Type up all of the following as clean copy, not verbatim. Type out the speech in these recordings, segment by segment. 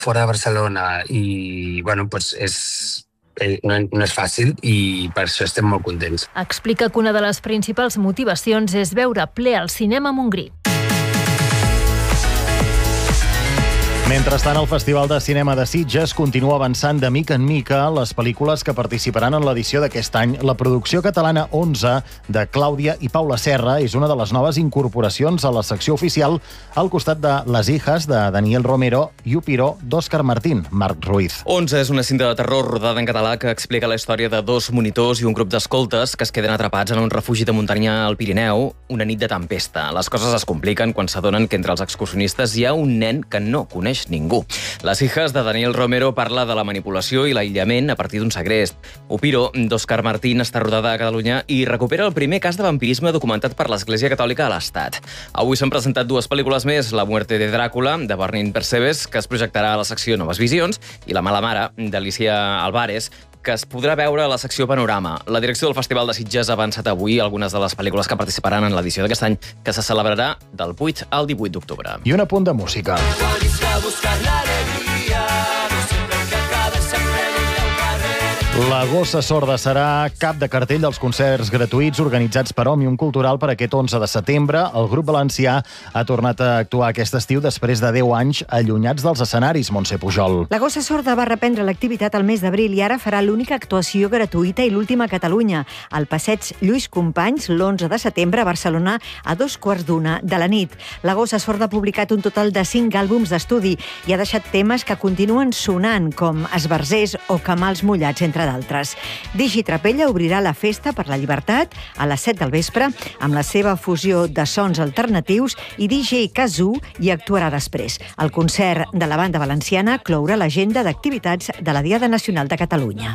fora de Barcelona i, bueno, doncs no és fàcil i per això estem molt contents. Explica que una de les principals motivacions és veure ple al cinema Montgrí. Mentrestant, el Festival de Cinema de Sitges continua avançant de mica en mica les pel·lícules que participaran en l'edició d'aquest any. La producció catalana 11 de Clàudia i Paula Serra és una de les noves incorporacions a la secció oficial al costat de Les hijas de Daniel Romero i Upiro d'Òscar Martín, Marc Ruiz. 11 és una cinta de terror rodada en català que explica la història de dos monitors i un grup d'escoltes que es queden atrapats en un refugi de muntanya al Pirineu una nit de tempesta. Les coses es compliquen quan s'adonen que entre els excursionistes hi ha un nen que no coneix ningú. Les hijas de Daniel Romero parla de la manipulació i l'aïllament a partir d'un segrest. Upiro, d'Òscar Martín, està rodada a Catalunya i recupera el primer cas de vampirisme documentat per l'Església Catòlica a l'Estat. Avui s'han presentat dues pel·lícules més, La muerte de Dràcula, de Bernin Percebes, que es projectarà a la secció Noves Visions, i La mala mare, d'Alicia Álvarez, que es podrà veure a la secció Panorama. La direcció del Festival de Sitges ha avançat avui algunes de les pel·lícules que participaran en l'edició d'aquest any, que se celebrarà del 8 al 18 d'octubre. I un apunt de música. La Gossa Sorda serà cap de cartell dels concerts gratuïts organitzats per Òmnium Cultural per aquest 11 de setembre. El grup valencià ha tornat a actuar aquest estiu després de 10 anys allunyats dels escenaris, Montse Pujol. La Gossa Sorda va reprendre l'activitat al mes d'abril i ara farà l'única actuació gratuïta i l'última a Catalunya, al passeig Lluís Companys, l'11 de setembre a Barcelona a 2:15 de la nit. La Gossa Sorda ha publicat un total de 5 àlbums d'estudi i ha deixat temes que continuen sonant, com Esbarzers o Camals mullats, entre d'altres. Digi Trapella obrirà la Festa per la Llibertat a les 7 del vespre amb la seva fusió de sons alternatius i DJ Kazoo hi actuarà després. El concert de la banda valenciana clourà l'agenda d'activitats de la Diada Nacional de Catalunya.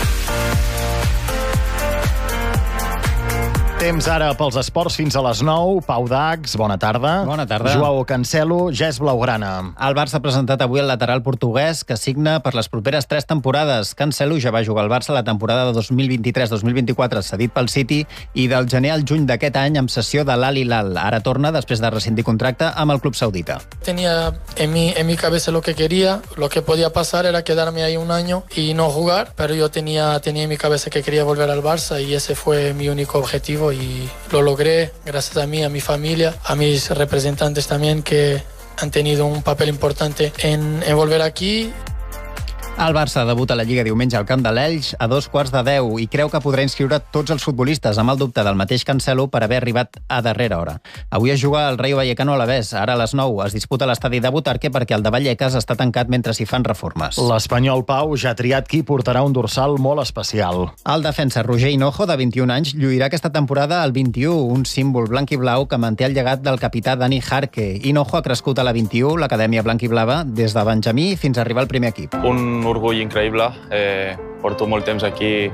Temps ara pels esports fins a les 9. Pau Dax, bona tarda. Bona tarda. Joao Cancelo, ja és blaugrana. El Barça ha presentat avui el lateral portuguès que signa per les properes 3 temporades. Cancelo ja va jugar al Barça la temporada de 2023-2024 cedit pel City i del gener al juny d'aquest any amb cessió de l'Al Hilal. Ara torna després de rescindir contracte amb el club saudita. Tenía en mi cabeza lo que quería, lo que podía pasar era quedarme ahí un año y no jugar, pero yo tenía en mi cabeza que quería volver al Barça y ese fue mi único objetivo y lo logré gracias a mí, a mi familia, a mis representantes también que han tenido un papel importante en volver aquí. El Barça debuta a la Lliga diumenge al camp de l'Elx a 9:15 i creu que podrà inscriure tots els futbolistes amb el dubte del mateix Cancelo per haver arribat a darrera hora. Avui es juga el Rayo Vallecano a l'Alavés. Ara a les 9 es disputa l'estadi de Butarque perquè el de Vallecas està tancat mentre s'hi fan reformes. L'espanyol Pau ja ha triat qui portarà un dorsal molt especial. El defensa Roger Hinojo, de 21 anys, lluirà aquesta temporada al 21, un símbol blanc i blau que manté el llegat del capità Dani Jarque. Hinojo ha crescut a la 21, l'acadèmia blanc i blava, des de Benjamí fins a arribar al primer equip. Un orgull increïble. Porto molt temps aquí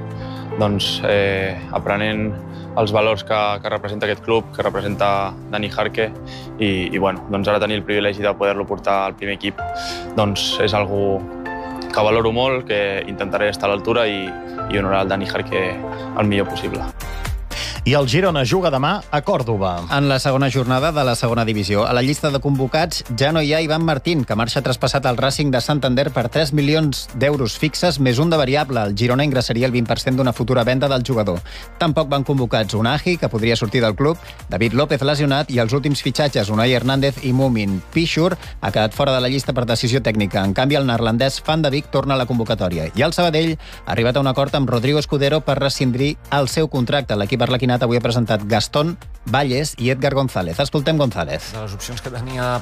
aprenent els valors que representa aquest club, que representa Dani Jarque i ara tenir el privilegi de poder-lo portar al primer equip és algo que valoro molt, que intentaré estar a l'altura i honorar el Dani Jarque el millor possible. I el Girona juga demà a Còrdova. En la segona jornada de la segona divisió. A la llista de convocats ja no hi ha Ivan Martín, que marxa traspassat al Racing de Santander per 3 milions d'euros fixes més un de variable. El Girona ingressaria el 20% d'una futura venda del jugador. Tampoc van convocats Unai, que podria sortir del club, David López lesionat i els últims fitxatges Unai Hernández i Mumin. Pichur ha quedat fora de la llista per decisió tècnica. En canvi, el neerlandès Van de Beek torna a la convocatòria. I el Sabadell ha arribat a un acord amb Rodrigo Escudero per rescindir el seu contracte. L'equip arlequinat avui ha presentat Gastón Valles i Edgar González. Escoltem González. De les opcions que tenia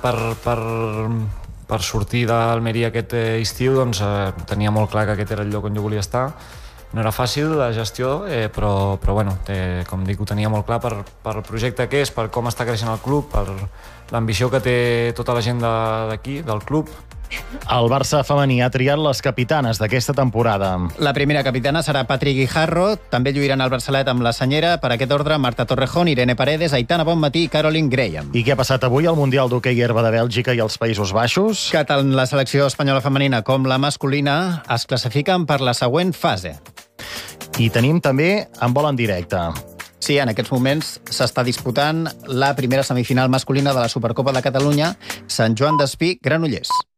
per sortir d'Almeria aquest estiu, tenia molt clar que aquest era el lloc on jo volia estar. No era fàcil la gestió, però com dic, ho tenia molt clar per el projecte que és, per com està creixent el club, per l'ambició que té tota la gent d'aquí, del club. El Barça femení ha triat les capitanes d'aquesta temporada. La primera capitana serà Patri Guijarro, també lluiran al Barcelet amb la senyera, per aquest ordre Marta Torrejón, Irene Paredes, Aitana Bonmatí i Caroline Graham. I què ha passat avui al Mundial d'Hoquei Herba de Bèlgica i els Països Baixos? Que tant la selecció espanyola femenina com la masculina es classifiquen per la següent fase. I tenim també en vol en directe. Sí, en aquests moments s'està disputant la primera semifinal masculina de la Supercopa de Catalunya, Sant Joan d'Espí, Granollers.